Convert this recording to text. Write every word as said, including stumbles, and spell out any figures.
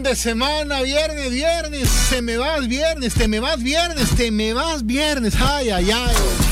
de semana, viernes, viernes. Se me vas viernes, te me vas viernes, te me vas viernes. Ay, ay, ay.